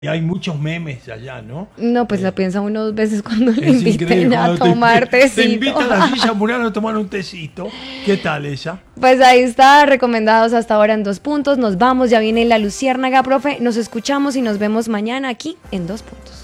Y hay muchos memes allá, ¿no? No, pues la piensa uno dos veces cuando le Es inviten increíble. a Cuando tomar te tecito. invitan a Villa Murano a tomar un tecito. ¿Qué tal esa? Pues ahí está, recomendados hasta ahora en 2 puntos. Nos vamos, ya viene la Luciérnaga, profe. Nos escuchamos y nos vemos mañana aquí en 2 puntos.